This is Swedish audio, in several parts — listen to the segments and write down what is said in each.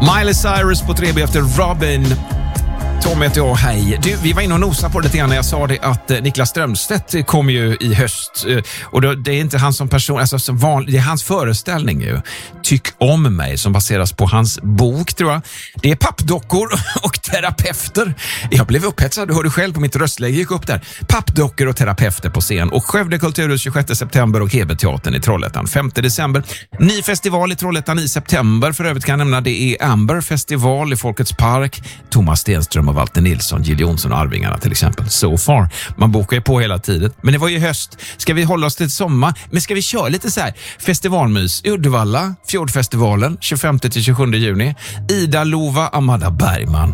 Miley Cyrus på 3B efter Robin. Tom heter jag, hej. Du, vi var inne och nosade på det lite grann när jag sa det att Niklas Strömstedt kom ju i höst. Och det är inte han som person, alltså som det är hans föreställning ju. Tyck om mig, som baseras på hans bok, tror jag. Det är pappdockor och terapeuter. Jag blev upphetsad, du hörde själv på mitt röstläge gick upp där. Pappdockor och terapeuter på scen. Och Skövde kulturhus 26 september och Heberteatern i Trollhättan 5 december. Ny festival i Trollhättan i september. För övrigt kan jag nämna det är Amber festival i Folkets park. Thomas Stenström och Walter Nilsson, Jill Johnson och Arvingarna till exempel. So far. Man bokar ju på hela tiden. Men det var ju höst. Ska vi hålla oss till sommar? Men ska vi köra lite så här festivalmys? Uddevalla, Fjordfestivalen 25-27 juni. Ida Lova, Amanda Bergman.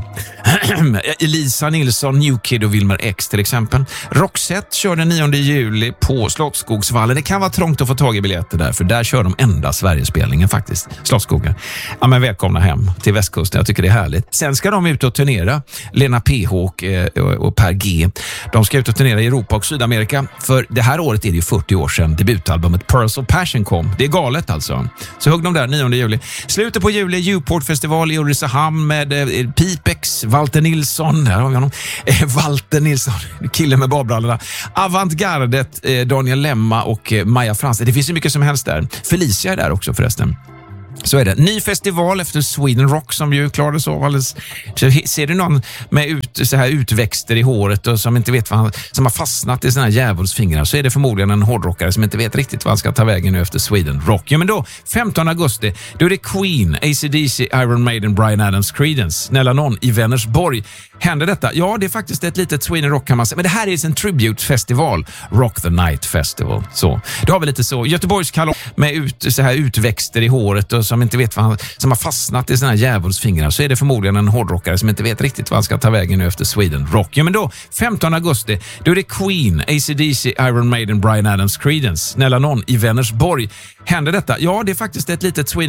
Elisa Nilsson, New Kid och Wilmer X till exempel. Roxette kör den 9 juli på Slottsskogsvallen. Det kan vara trångt att få tag i biljetter där, för där kör de enda Sverigespelningen faktiskt. Slottsskogen. Ja, men välkomna hem till västkusten. Jag tycker det är härligt. Sen ska de ut och turnera. Lena PH och Per G. De ska ut och turnera i Europa och Sydamerika. För det här året är det ju 40 år sedan debutalbumet Pearls of Passion kom. Det är galet alltså. Så hugg de där 9 juli. Slutet på juli, Newport festival i Ulricehamn med Pipex, Walter Nilsson. Där har vi honom. Walter Nilsson, killen med badbrallorna. Avantgardet, Daniel Lemma och Maja Frans. Det finns ju mycket som helst där. Felicia är där också förresten. Så är det. Ny festival efter Sweden Rock som ju klarades av alldeles. Så ser du någon med så här utväxter i håret och som inte vet vad han, som har fastnat i såna här djävulsfingrar, så är det förmodligen en hårdrockare som inte vet riktigt vad han ska ta vägen nu efter Sweden Rock. Ja, men då 15 augusti, då är det Queen, AC/DC, Iron Maiden, Bryan Adams, Creedence, snälla någon i Vänersborg. Händer detta? Ja, det är faktiskt ett litet Sweden Rock kan man säga. Men det här är en tribute-festival. Rock the Night Festival. Så, då har vi lite så. Göteborgs kalor med så här utväxter i håret och som inte vet vad han, som har fastnat i såna här djävulsfingrar, så är det förmodligen en hårdrockare som inte vet riktigt vad han ska ta vägen nu efter Sweden Rock. Ja, men då 15 augusti, då är det Queen, AC/DC, Iron Maiden, Bryan Adams, Creedence, snälla någon i Vänersborg. Händer detta? Ja, det är faktiskt ett litet Sweden